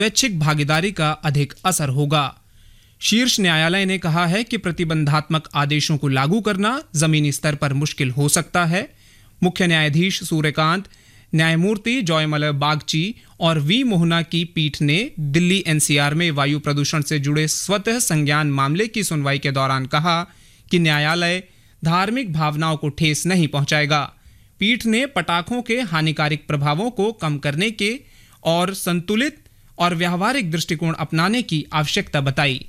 स्वैच्छिक भागीदारी का अधिक असर होगा। शीर्ष न्यायालय ने कहा है कि प्रतिबंधात्मक आदेशों को लागू करना जमीनी स्तर पर मुश्किल हो सकता है। मुख्य न्यायाधीश सूर्यकांत, न्यायमूर्ति जॉयमल बागची और वी मोहना की पीठ ने दिल्ली एनसीआर में वायु प्रदूषण से जुड़े स्वतः संज्ञान मामले की सुनवाई के दौरान कहा कि न्यायालय धार्मिक भावनाओं को ठेस नहीं पहुंचाएगा। पीठ ने पटाखों के हानिकारक प्रभावों को कम करने के और संतुलित और व्यावहारिक दृष्टिकोण अपनाने की आवश्यकता बताई।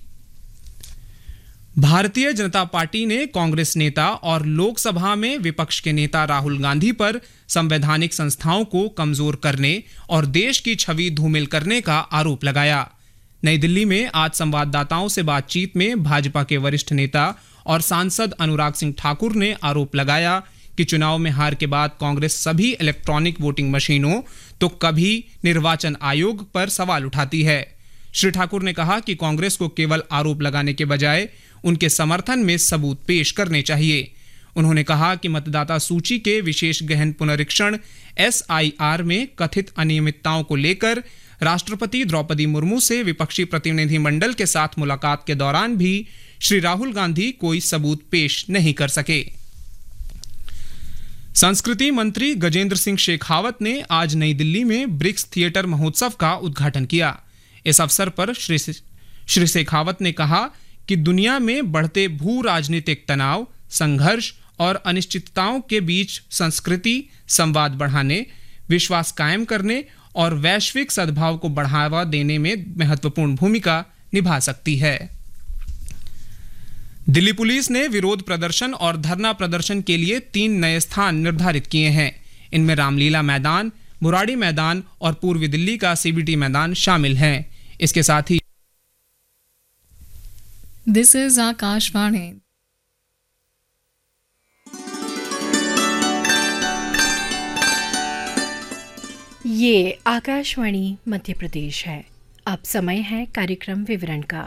भारतीय जनता पार्टी ने कांग्रेस नेता और लोकसभा में विपक्ष के नेता राहुल गांधी पर संवैधानिक संस्थाओं को कमजोर करने और देश की छवि धूमिल करने का आरोप लगाया। नई दिल्ली में आज संवाददाताओं से बातचीत में भाजपा के वरिष्ठ नेता और सांसद अनुराग सिंह ठाकुर ने आरोप लगाया कि चुनाव में हार के बाद कांग्रेस सभी इलेक्ट्रॉनिक वोटिंग मशीनों तो कभी निर्वाचन आयोग पर सवाल उठाती है। श्री ठाकुर ने कहा कि कांग्रेस को केवल आरोप लगाने के बजाय उनके समर्थन में सबूत पेश करने चाहिए। उन्होंने कहा कि मतदाता सूची के विशेष गहन पुनरीक्षण SIR में कथित अनियमितताओं को लेकर राष्ट्रपति द्रौपदी मुर्मू से विपक्षी प्रतिनिधिमंडल के साथ मुलाकात के दौरान भी श्री राहुल गांधी कोई सबूत पेश नहीं कर सके। संस्कृति मंत्री गजेंद्र सिंह शेखावत ने आज नई दिल्ली में ब्रिक्स थिएटर महोत्सव का उद्घाटन किया। इस अवसर पर श्री शेखावत ने कहा कि दुनिया में बढ़ते भू राजनीतिक तनाव, संघर्ष और अनिश्चितताओं के बीच संस्कृति संवाद बढ़ाने, विश्वास कायम करने और वैश्विक सद्भाव को बढ़ावा देने में महत्वपूर्ण भूमिका निभा सकती है। दिल्ली पुलिस ने विरोध प्रदर्शन और धरना प्रदर्शन के लिए 3 नए स्थान निर्धारित किए हैं। इनमें रामलीला मैदान, बुराड़ी मैदान और पूर्वी दिल्ली का CBT मैदान शामिल हैं। इसके साथ ही दिस इज आकाशवाणी। ये आकाशवाणी मध्य प्रदेश है। अब समय है कार्यक्रम विवरण का।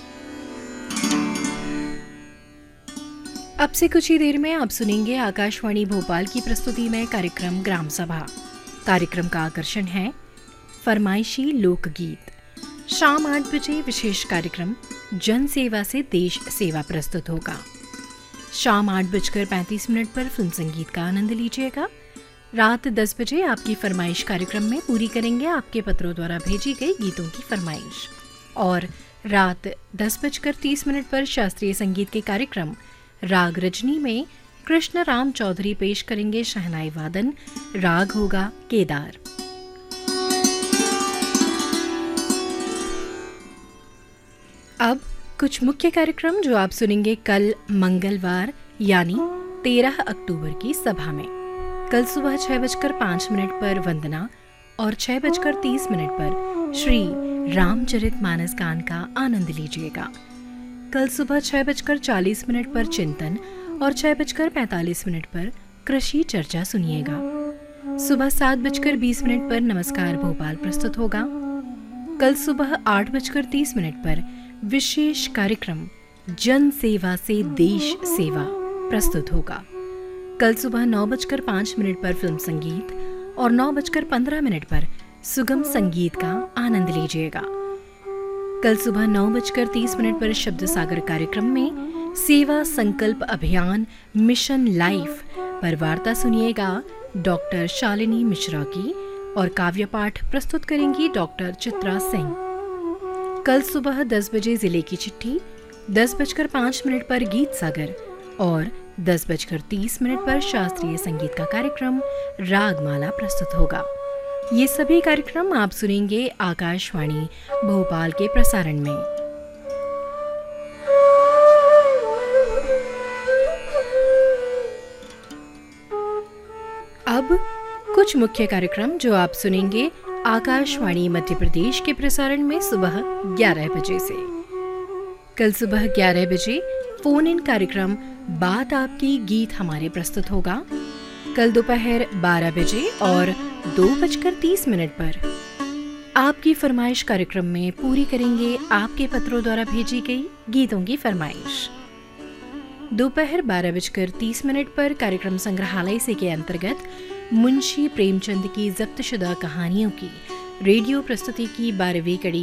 अब से कुछ ही देर में आप सुनेंगे आकाशवाणी भोपाल की प्रस्तुति में कार्यक्रम ग्राम सभा। कार्यक्रम का आकर्षण है फरमाइशी लोकगीत। शाम 8 बजे विशेष कार्यक्रम जन सेवा से देश सेवा प्रस्तुत होगा। शाम 8:35 पर फिल्म संगीत का आनंद लीजिएगा। रात 10 बजे आपकी फरमाइश कार्यक्रम में पूरी करेंगे आपके पत्रों द्वारा भेजी गई गीतों की फरमाइश। और रात 10:30 पर शास्त्रीय संगीत के कार्यक्रम राग रजनी में कृष्ण राम चौधरी पेश करेंगे शहनाई वादन। राग होगा केदार। अब कुछ मुख्य कार्यक्रम जो आप सुनेंगे कल मंगलवार यानी 13 अक्टूबर की सभा में। कल सुबह 6:05 पर वंदना और 6:30 पर श्री रामचरितमानस गान का आनंद लीजिएगा। कल सुबह 6:40 पर चिंतन और 6:45 पर कृषि चर्चा सुनिएगा। सुबह 7:20 पर नमस्कार भोपाल प्रस्तुत होगा। कल सुबह 8:30 पर विशेष कार्यक्रम जन सेवा से देश सेवा प्रस्तुत होगा। कल सुबह 9:05 पर फिल्म संगीत और 9:15 पर सुगम संगीत का आनंद लीजिएगा। कल सुबह 9:30 पर शब्द सागर कार्यक्रम में सेवा संकल्प अभियान मिशन लाइफ पर वार्ता सुनिएगा डॉक्टर शालिनी मिश्रा की और काव्य पाठ प्रस्तुत करेंगी डॉक्टर चित्रा सिंह। कल सुबह 10 बजे जिले की चिट्ठी, 10:05 पर गीत सागर और 10:30 पर शास्त्रीय संगीत का कार्यक्रम रागमाला प्रस्तुत होगा। ये सभी कार्यक्रम आप सुनेंगे आकाशवाणी भोपाल के प्रसारण में। अब कुछ मुख्य कार्यक्रम जो आप सुनेंगे आकाशवाणी मध्य प्रदेश के प्रसारण में सुबह 11 बजे से। कल सुबह 11 बजे फोन इन कार्यक्रम बात आपकी गीत हमारे प्रस्तुत होगा। कल दोपहर 12 बजे और 2:30 पर आपकी फरमाइश कार्यक्रम में पूरी करेंगे आपके पत्रों द्वारा भेजी गई गीतों की फरमाइश। दोपहर 12:30 पर कार्यक्रम संग्रहालय से के अंतर्गत मुंशी प्रेमचंद की जब्तशुदा कहानियों की रेडियो प्रस्तुति की 12वीं कड़ी